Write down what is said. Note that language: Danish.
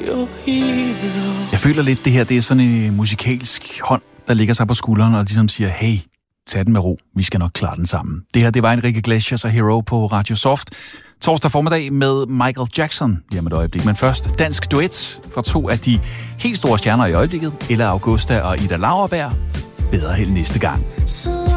your hero. Jeg føler lidt, det her det er sådan en musikalsk hånd, der ligger sig på skulderen og ligesom siger, hey, tag den med ro, vi skal nok klare den sammen. Det her, det var Enrique Iglesias og Hero på Radio Soft. Torsdag formiddag med Michael Jackson lige om et øjeblik. Men først dansk duet fra to af de helt store stjerner i øjeblikket, Ella Augusta og Ida Lauerberg. Bedre held næste gang. Så